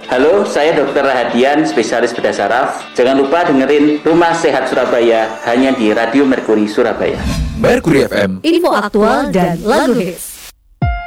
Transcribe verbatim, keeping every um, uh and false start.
Halo, saya dokter Rahadian, spesialis bedah saraf. Jangan lupa dengerin Rumah Sehat Surabaya hanya di Radio Merkuri Surabaya. Merkuri F M. Info aktual dan lagu hits.